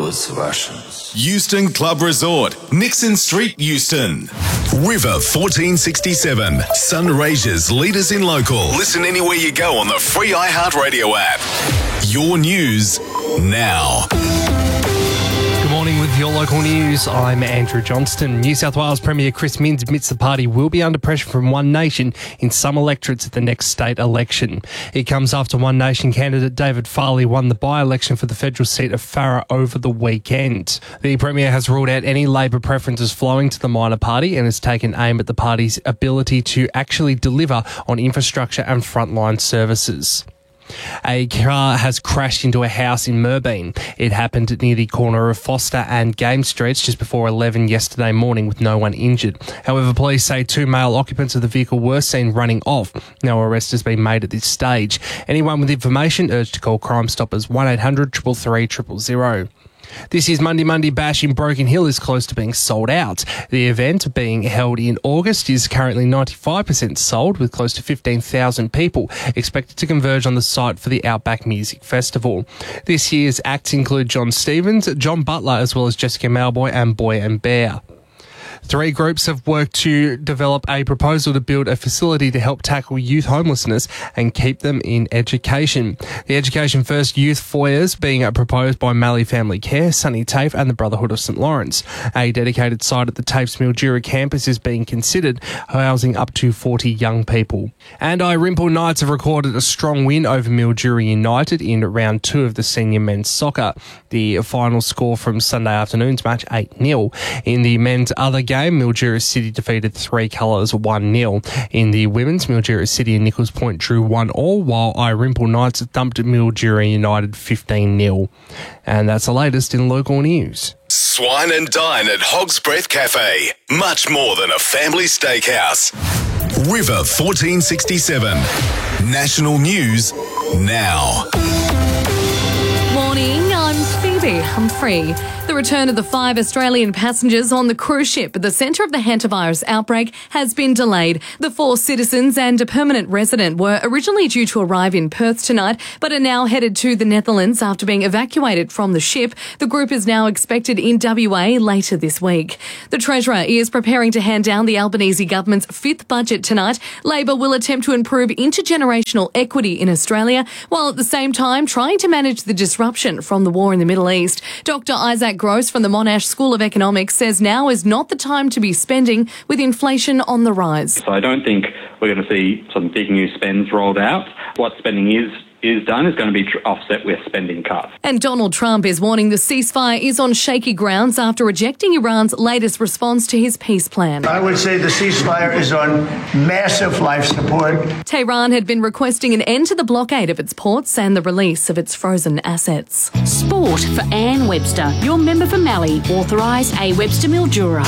those Russians. Euston Club Resort, Nixon Street, Euston. River 1467, Sunraysia's leaders in local. Listen anywhere you go on the free iHeartRadio app. Your news now. Good morning with your local news. I'm Andrew Johnston. New South Wales Premier Chris Minns admits the party will be under pressure from One Nation in some electorates at the next state election. It comes after One Nation candidate David Farley won the by-election for the federal seat of Farrer over the weekend. The Premier has ruled out any Labor preferences flowing to the minor party and has taken aim at the party's ability to actually deliver on infrastructure and frontline services. A car has crashed into a house in Merbeen. It happened near the corner of Foster and Game Streets just before 11 yesterday morning with no one injured. However, police say 2 male occupants of the vehicle were seen running off. No arrest has been made at this stage. Anyone with information urged to call Crime Stoppers 1800 333 000. This year's Monday Bash in Broken Hill is close to being sold out. The event, being held in August, is currently 95% sold, with close to 15,000 people expected to converge on the site for the Outback Music Festival. This year's acts include John Stevens, John Butler, as well as Jessica Malboy and Boy and Bear. 3 groups have worked to develop a proposal to build a facility to help tackle youth homelessness and keep them in education. The Education First Youth Foyers being proposed by Mallee Family Care, Sunny TAFE and the Brotherhood of St Lawrence. A dedicated site at the TAFE's Mildura campus is being considered, housing up to 40 young people. And Irimple Knights have recorded a strong win over Mildura United in round 2 of the senior men's soccer. The final score from Sunday afternoon's match, 8-0. In the men's other game, Mildura City defeated 3 colours 1-0. In the women's, Mildura City and Nichols Point drew 1-1, while Irimple Knights thumped Mildura United 15-0. And that's the latest in local news. Swine and dine at Hog's Breath Cafe. Much more than a family steakhouse. River 1467. National news now. Morning, I'm Phoebe Humphrey. The return of the 5 Australian passengers on the cruise ship at the centre of the hantavirus outbreak has been delayed. The 4 citizens and a permanent resident were originally due to arrive in Perth tonight, but are now headed to the Netherlands after being evacuated from the ship. The group is now expected in WA later this week. The Treasurer is preparing to hand down the Albanese government's 5th budget tonight. Labor will attempt to improve intergenerational equity in Australia, while at the same time trying to manage the disruption from the war in the Middle East. Dr. Isaac Gross from the Monash School of Economics says now is not the time to be spending with inflation on the rise. So I don't think we're going to see some big new spends rolled out. What spending is done is going to be offset with spending cuts. And Donald Trump is warning the ceasefire is on shaky grounds after rejecting Iran's latest response to his peace plan. I would say the ceasefire is on massive life support. Tehran had been requesting an end to the blockade of its ports and the release of its frozen assets. Sport for Anne Webster, your member for Mallee, authorised A. Webster Mildura.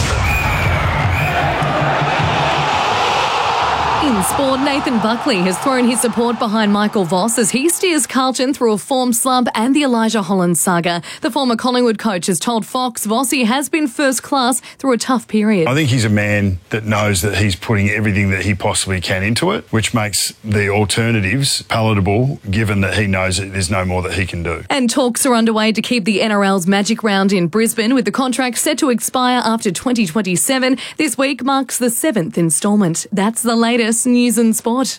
In sport, Nathan Buckley has thrown his support behind Michael Voss as he steers Carlton through a form slump and the Elijah Holland saga. The former Collingwood coach has told Fox Vossi has been first class through a tough period. I think he's a man that knows that he's putting everything that he possibly can into it, which makes the alternatives palatable, given that he knows that there's no more that he can do. And talks are underway to keep the NRL's Magic Round in Brisbane, with the contract set to expire after 2027. This week marks the 7th instalment. That's the latest news and sport.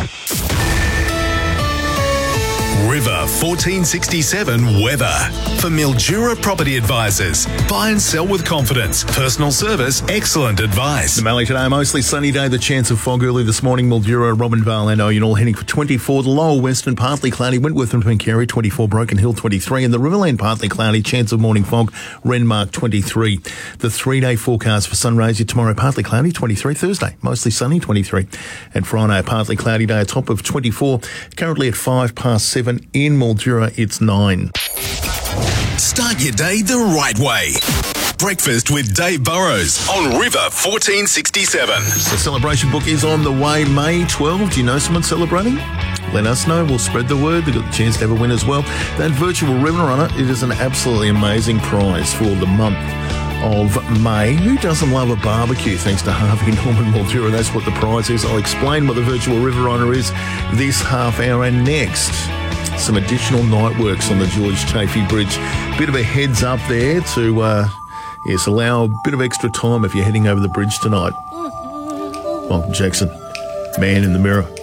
River 1467 weather. For Mildura Property Advisors. Buy and sell with confidence. Personal service, excellent advice. The Mallee today, mostly sunny day. The chance of fog early this morning. Mildura, Robinvale and Oyen all heading for 24. The lower western, partly cloudy. Wentworth and Pencarry, 24. Broken Hill, 23. And the Riverland, partly cloudy. Chance of morning fog. Renmark, 23. The 3-day forecast for Sunraysia tomorrow, partly cloudy, 23. Thursday, mostly sunny, 23. And Friday, a partly cloudy day, a top of 24. Currently at 7:05. In Mildura, it's 9. Start your day the right way. Breakfast with Dave Burrows on River 1467. The celebration book is on the way, May 12. Do you know someone celebrating? Let us know. We'll spread the word. They've got the chance to have a win as well. That virtual ribbon runner, it is an absolutely amazing prize for the month of May. Who doesn't love a barbecue? Thanks to Harvey Norman Mildura. That's what the prize is. I'll explain what the virtual river runner is this half hour and next. some additional night works on the George Chafee Bridge. Bit of a heads up there to, allow a bit of extra time if you're heading over the bridge tonight. Michael Jackson, Man in the Mirror.